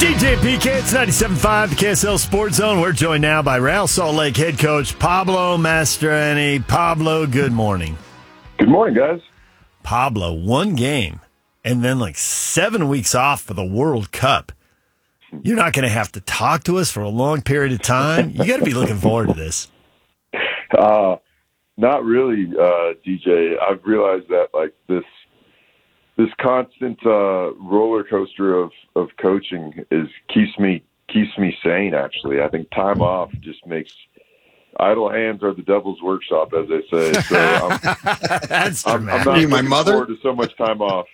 DJ PK, it's 97.5, the KSL Sports Zone. We're joined now by Real Salt Lake head coach Pablo Mastroeni. Pablo, good morning. Good morning, guys. Pablo, one game and then like 7 weeks off for the World Cup. You're not going to have to talk to us for a long period of time. You got to be looking forward to this. Not really, DJ. I've realized that like this constant roller coaster of coaching keeps me sane. Actually, I think time off just makes idle hands are the devil's workshop, as they say. So That's I'm not my looking mother? forward to so much time off.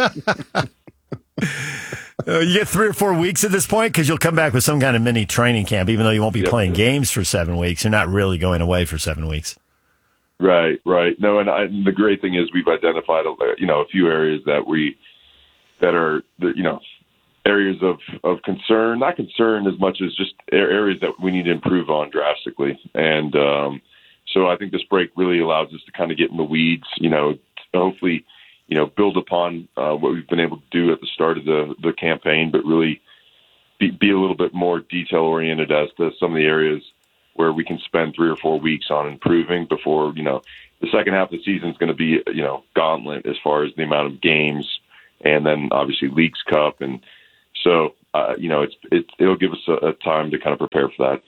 You get 3 or 4 weeks at this point because you'll come back with some kind of mini training camp, even though you won't be playing games for 7 weeks. You're not really going away for 7 weeks. Right. No, and the great thing is we've identified a few areas that are areas of concern, not concern as much as just areas that we need to improve on drastically. And so I think this break really allows us to kind of get in the weeds, hopefully, build upon what we've been able to do at the start of the campaign, but really be a little bit more detail-oriented as to some of the areas where we can spend 3 or 4 weeks on improving before, the second half of the season is going to be, gauntlet as far as the amount of games and then obviously Leagues Cup. And so, it'll give us a time to kind of prepare for that.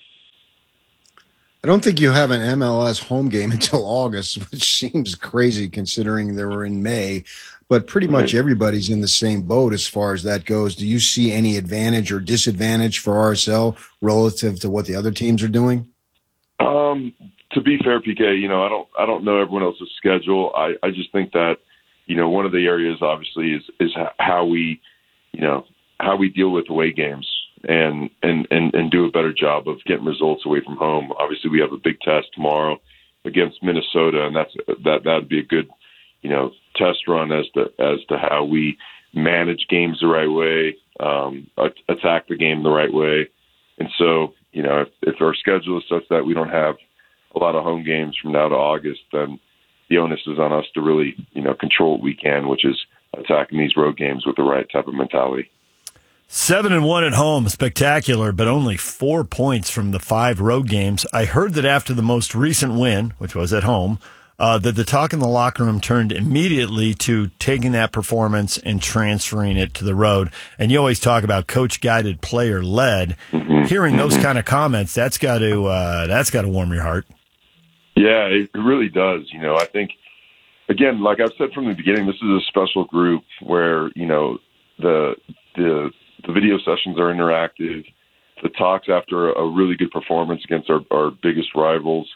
I don't think you have an MLS home game until August, which seems crazy considering they were in May. But pretty much everybody's in the same boat as far as that goes. Do you see any advantage or disadvantage for RSL relative to what the other teams are doing? To be fair, PK, I don't know everyone else's schedule. I just think that, one of the areas obviously is how we deal with away games and do a better job of getting results away from home. Obviously, we have a big test tomorrow against Minnesota, and that'd be a good, test run as to how we manage games the right way, attack the game the right way. And so, if our schedule is such that we don't have a lot of home games from now to August, then the onus is on us to really, control what we can, which is attacking these road games with the right type of mentality. 7-1 at home, spectacular, but only 4 points from the 5 road games. I heard that after the most recent win, which was at home, that the talk in the locker room turned immediately to taking that performance and transferring it to the road. And you always talk about coach-guided, player-led. Hearing those kind of comments, that's got to warm your heart. Yeah, it really does. I think, again, like I've said from the beginning, this is a special group where, the video sessions are interactive. The talks after a really good performance against our biggest rivals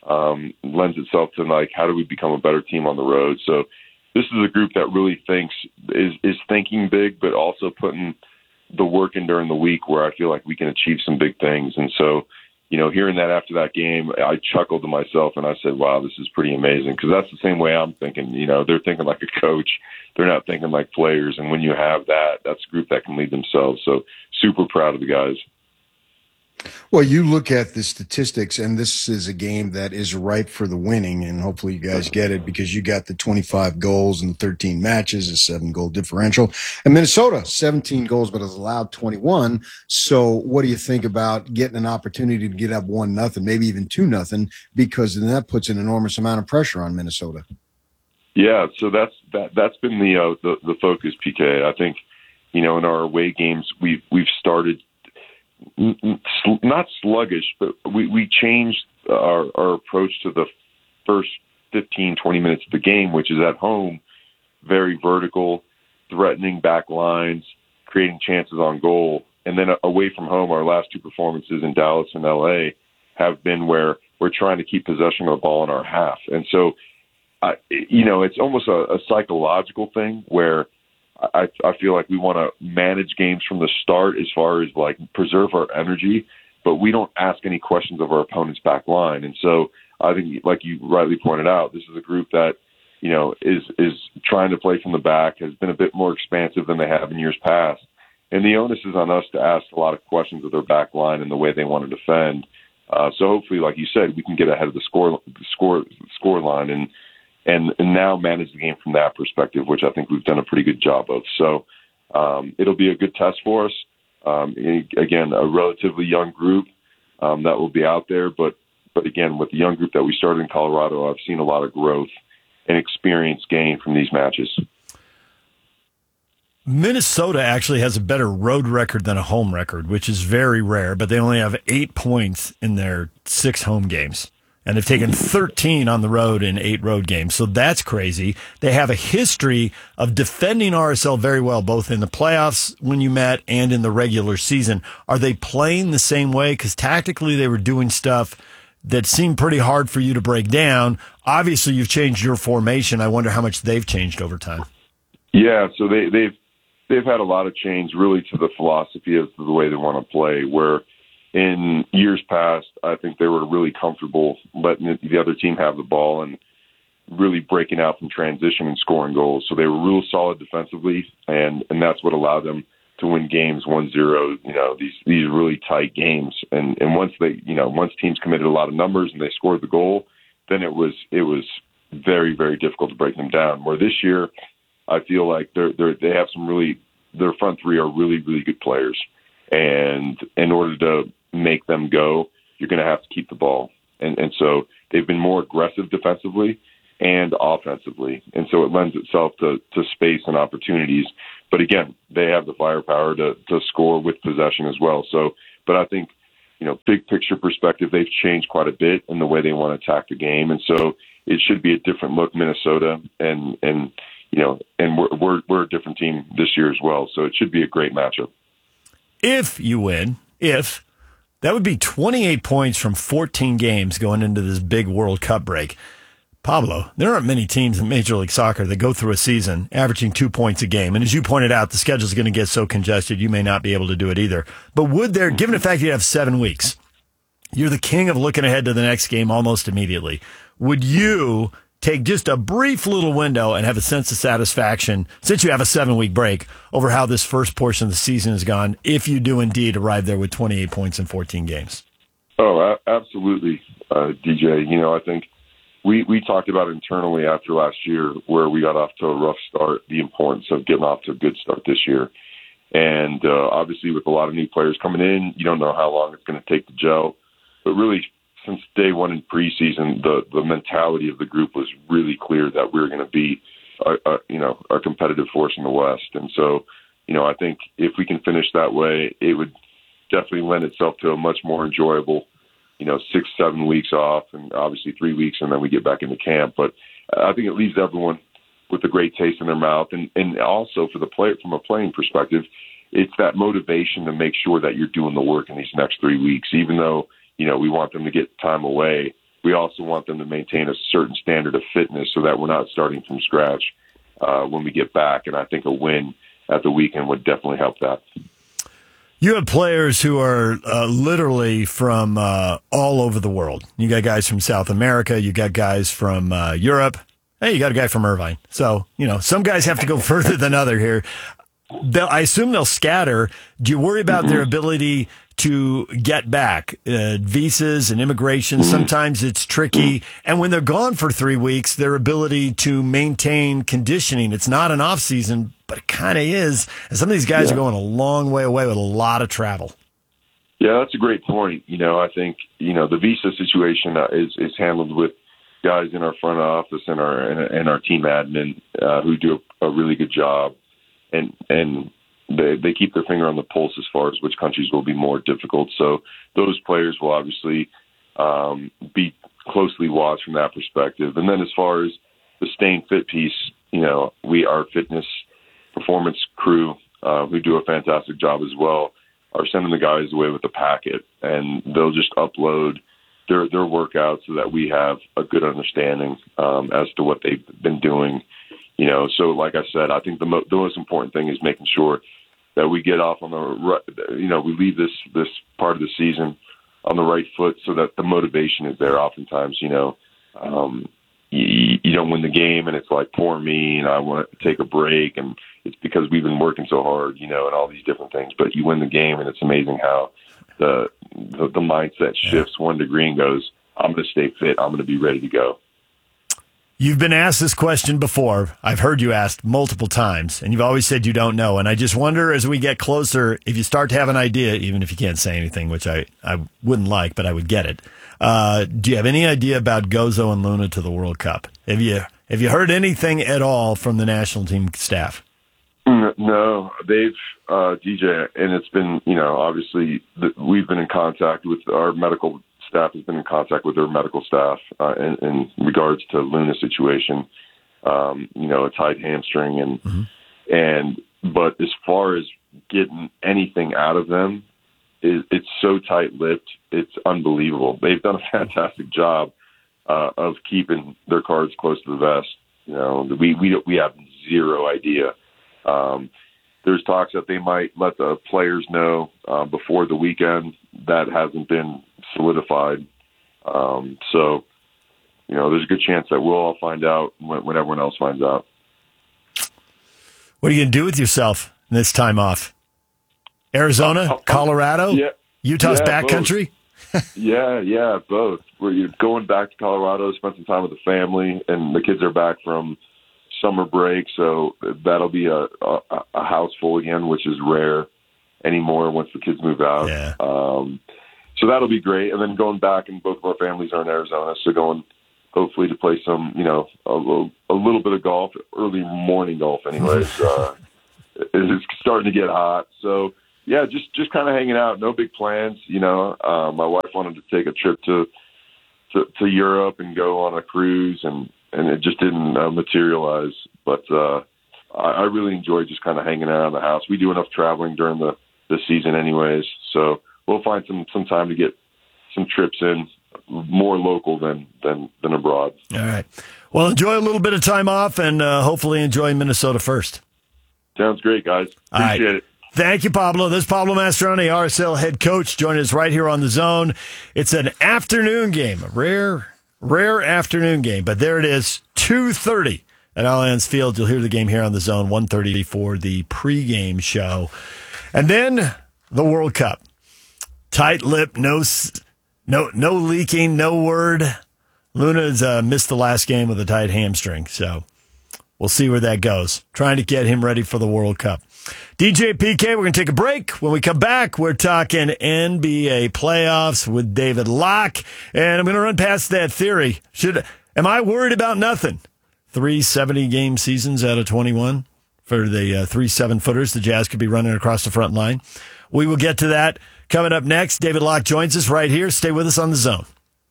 lends itself to like, how do we become a better team on the road? So this is a group that really is thinking big, but also putting the work in during the week where I feel like we can achieve some big things. And so, hearing that after that game, I chuckled to myself and I said, wow, this is pretty amazing. Because that's the same way I'm thinking. They're thinking like a coach. They're not thinking like players. And when you have that, that's a group that can lead themselves. So super proud of the guys. Well, you look at the statistics, and this is a game that is ripe for the winning, and hopefully you guys get it because you got the 25 goals in 13 matches, a 7-goal differential. And Minnesota, 17 goals, but has allowed 21. So what do you think about getting an opportunity to get up 1-0, maybe even 2-0, because then that puts an enormous amount of pressure on Minnesota? Yeah, so that's been the focus, PK. I think, in our away games, we've started not sluggish, but we changed our approach to the first 15, 20 minutes of the game, which is at home, very vertical, threatening back lines, creating chances on goal. And then away from home, our last 2 performances in Dallas and LA have been where we're trying to keep possession of the ball in our half. And so, it's almost a psychological thing where I feel like we want to manage games from the start as far as like preserve our energy, but we don't ask any questions of our opponent's back line. And so I think, like you rightly pointed out, this is a group that, is trying to play from the back, has been a bit more expansive than they have in years past. And the onus is on us to ask a lot of questions of their back line and the way they want to defend. So hopefully, like you said, we can get ahead of the score line and now manage the game from that perspective, which I think we've done a pretty good job of. So it'll be a good test for us. Again, a relatively young group that will be out there, but again, with the young group that we started in Colorado, I've seen a lot of growth and experience gained from these matches. Minnesota actually has a better road record than a home record, which is very rare, but they only have 8 points in their 6 home games. And they've taken 13 on the road in 8 road games. So that's crazy. They have a history of defending RSL very well, both in the playoffs when you met and in the regular season. Are they playing the same way? Because tactically they were doing stuff that seemed pretty hard for you to break down. Obviously, you've changed your formation. I wonder how much they've changed over time. Yeah, so they've had a lot of change really to the philosophy of the way they want to play, where in years past, I think they were really comfortable letting the other team have the ball and really breaking out from transition and scoring goals. So they were real solid defensively, and that's what allowed them to win games 1-0, these really tight games. And once once teams committed a lot of numbers and they scored the goal, then it was very, very difficult to break them down. Where this year, I feel like they have their front three are really, really good players. And in order to make them go, you're going to have to keep the ball. And so they've been more aggressive defensively and offensively. And so it lends itself to space and opportunities. But again, they have the firepower to score with possession as well. So, but I think, big picture perspective, they've changed quite a bit in the way they want to attack the game. And so it should be a different look, Minnesota. And we're a different team this year as well. So it should be a great matchup. If you win, that would be 28 points from 14 games going into this big World Cup break. Pablo, there aren't many teams in Major League Soccer that go through a season averaging 2 points a game. And as you pointed out, the schedule is going to get so congested, you may not be able to do it either. But would there, given the fact you have 7 weeks, you're the king of looking ahead to the next game almost immediately, would you take just a brief little window and have a sense of satisfaction, since you have a 7-week break, over how this first portion of the season has gone, if you do indeed arrive there with 28 points in 14 games? Oh, absolutely, DJ. I think we talked about internally after last year, where we got off to a rough start, the importance of getting off to a good start this year. And obviously with a lot of new players coming in, you don't know how long it's going to take to gel. But really, since day one in preseason, the mentality of the group was really clear that we were going to be a competitive force in the West. And so, I think if we can finish that way, it would definitely lend itself to a much more enjoyable, 6-7 weeks off, and obviously 3 weeks, and then we get back into camp. But I think it leaves everyone with a great taste in their mouth. And also for the player, from a playing perspective, it's that motivation to make sure that you're doing the work in these next 3 weeks, even though, we want them to get time away. We also want them to maintain a certain standard of fitness so that we're not starting from scratch when we get back. And I think a win at the weekend would definitely help that. You have players who are literally from all over the world. You got guys from South America. You got guys from Europe. Hey, you got a guy from Irvine. So, some guys have to go further than other here. I assume they'll scatter. Do you worry about their ability to get back? Visas and immigration, sometimes it's tricky. And when they're gone for 3 weeks, their ability to maintain conditioning. It's not an off season, but it kind of is. And some of these guys are going a long way away with a lot of travel. Yeah, that's a great point. I think, the visa situation is handled with guys in our front office and our team admin who do a really good job. And they keep their finger on the pulse as far as which countries will be more difficult. So those players will obviously be closely watched from that perspective. And then as far as the staying fit piece, our fitness performance crew, who do a fantastic job as well, are sending the guys away with a packet, and they'll just upload their workouts so that we have a good understanding as to what they've been doing. So like I said, I think the most important thing is making sure that we get off on we leave this part of the season on the right foot so that the motivation is there. Oftentimes, you don't win the game and it's like, poor me, and I want to take a break, and it's because we've been working so hard, and all these different things. But you win the game, and it's amazing how the mindset shifts 1 degree and goes, I'm going to stay fit. I'm going to be ready to go. You've been asked this question before. I've heard you asked multiple times, and you've always said you don't know. And I just wonder, as we get closer, if you start to have an idea, even if you can't say anything, which I wouldn't like, but I would get it. Do you have any idea about Gozo and Luna to the World Cup? Have you heard anything at all from the national team staff? No, they've DJ, and it's been, obviously we've been in contact with our medical staff has been in contact with their medical staff in regards to Luna's situation. A tight hamstring, but as far as getting anything out of them, it's so tight-lipped, it's unbelievable. They've done a fantastic job of keeping their cards close to the vest. We have zero idea. There's talks that they might let the players know before the weekend. That hasn't been solidified. So, there's a good chance that we'll all find out when everyone else finds out. What are you going to do with yourself this time off? Arizona, Colorado, Utah's backcountry? Yeah, both. We're going back to Colorado, spend some time with the family, and the kids are back from summer break, so that'll be a house full again, which is rare anymore once the kids move out. Yeah. So that'll be great. And then going back, and both of our families are in Arizona, so going hopefully to play some, a little bit of golf, early morning golf anyways. It's starting to get hot. So, yeah, just kind of hanging out. No big plans, My wife wanted to take a trip to Europe and go on a cruise, and it just didn't materialize. But I really enjoy just kind of hanging out in the house. We do enough traveling during the season anyways, so we'll find some time to get some trips in, more local than abroad. All right. Well, enjoy a little bit of time off, and hopefully enjoy Minnesota first. Sounds great, guys. Appreciate it. Thank you, Pablo. This is Pablo Mastroeni, RSL head coach, joining us right here on The Zone. It's an afternoon game, a rare afternoon game, but there it is, 2:30 at Allianz Field. You'll hear the game here on The Zone, 1:30 for the pregame show. And then the World Cup. Tight-lipped, no leaking, no word. Luna's missed the last game with a tight hamstring, so we'll see where that goes. Trying to get him ready for the World Cup. DJ PK, we're going to take a break. When we come back, we're talking NBA playoffs with David Locke, and I'm going to run past that theory. Am I worried about nothing? 3 70-game seasons out of 21 for the 3 7-footers the Jazz could be running across the front line. We will get to that coming up next. David Locke joins us right here. Stay with us on The Zone.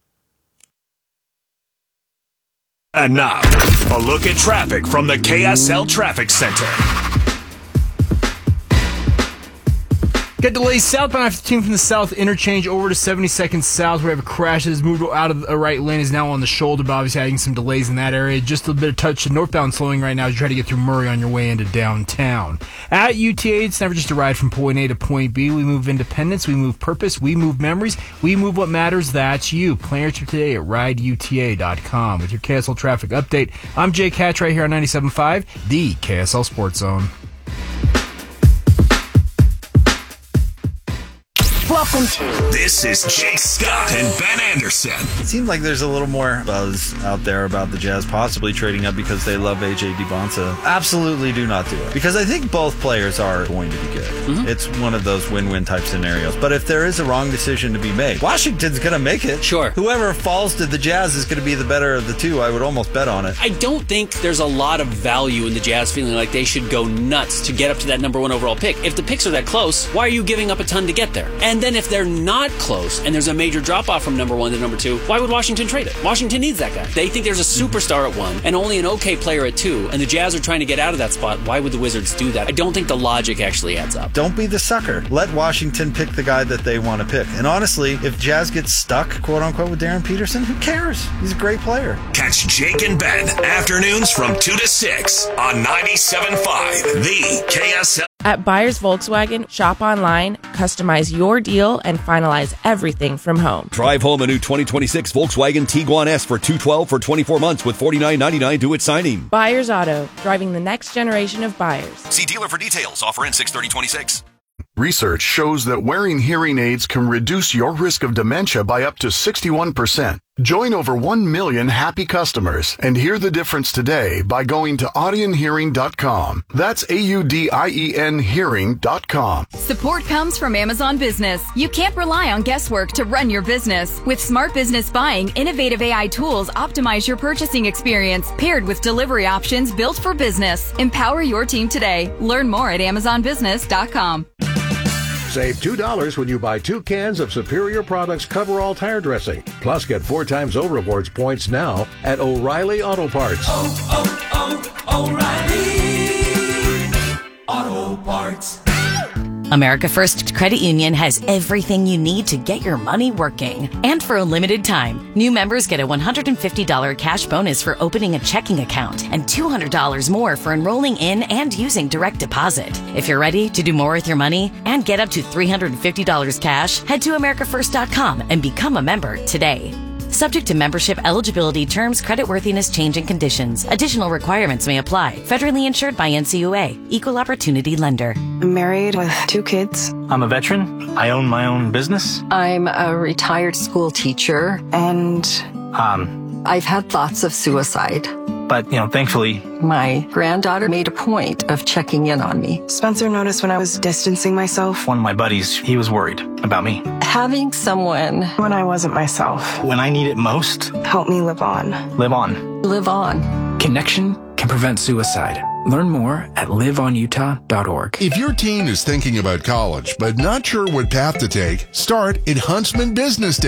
And now, a look at traffic from the KSL Traffic Center. Got delays southbound I-15 from the south interchange over to 72nd South. We have a crash that has moved out of the right lane, is now on the shoulder, but obviously having some delays in that area. Just a bit of touch of northbound slowing right now as you try to get through Murray on your way into downtown. At UTA, it's never just a ride from point A to point B. We move independence, we move purpose, we move memories, we move what matters. That's you. Plan your trip today at rideuta.com. With your KSL traffic update, I'm Jake Hatch right here on 97.5, the KSL Sports Zone. Welcome to. This is Jake Scott and Ben Anderson. It seems like there's a little more buzz out there about the Jazz possibly trading up because they love A.J. DiBonsa. Absolutely do not do it. Because I think both players are going to be good. Mm-hmm. It's one of those win-win type scenarios. But if there is a wrong decision to be made, Washington's going to make it. Sure. Whoever falls to the Jazz is going to be the better of the two. I would almost bet on it. I don't think there's a lot of value in the Jazz feeling like they should go nuts to get up to that number 1 overall pick. If the picks are that close, why are you giving up a ton to get there? And then if they're not close and there's a major drop-off from number 1 to number 2, why would Washington trade it? Washington needs that guy. They think there's a superstar at 1 and only an okay player at 2, and the Jazz are trying to get out of that spot. Why would the Wizards do that? I don't think the logic actually adds up. Don't be the sucker. Let Washington pick the guy that they want to pick. And honestly, if Jazz gets stuck, quote-unquote, with Darren Peterson, who cares? He's a great player. Catch Jake and Ben afternoons from 2 to 6 on 97.5, the KSL. At Buyers Volkswagen, shop online, customize your deal, and finalize everything from home. Drive home a new 2026 Volkswagen Tiguan S for $212 for 24 months with $49.99 due at signing. Buyers Auto, driving the next generation of buyers. See dealer for details. Offer ends 6/30/26. Research shows that wearing hearing aids can reduce your risk of dementia by up to 61%. Join over 1 million happy customers and hear the difference today by going to audionhearing.com. That's AUDIEN hearing.com. Support comes from Amazon Business. You can't rely on guesswork to run your business. With Smart Business Buying, innovative AI tools optimize your purchasing experience, paired with delivery options built for business. Empower your team today. Learn more at amazonbusiness.com. Save $2 when you buy 2 cans of Superior Products Coverall tire dressing. Plus, get 4 times O Rewards points now at O'Reilly Auto Parts. O'Reilly Auto Parts. America First Credit Union has everything you need to get your money working. And for a limited time, new members get a $150 cash bonus for opening a checking account and $200 more for enrolling in and using direct deposit. If you're ready to do more with your money and get up to $350 cash, head to AmericaFirst.com and become a member today. Subject to membership eligibility, terms, creditworthiness, changing conditions. Additional requirements may apply. Federally insured by NCUA. Equal Opportunity Lender. I'm married with 2 kids. I'm a veteran. I own my own business. I'm a retired school teacher, and I've had thoughts of suicide. But, thankfully, my granddaughter made a point of checking in on me. Spencer noticed when I was distancing myself. One of my buddies, he was worried about me. Having someone when I wasn't myself. When I need it most. Help me live on. Live on. Live on. Connection can prevent suicide. Learn more at liveonutah.org. If your teen is thinking about college but not sure what path to take, start at Huntsman Business Day.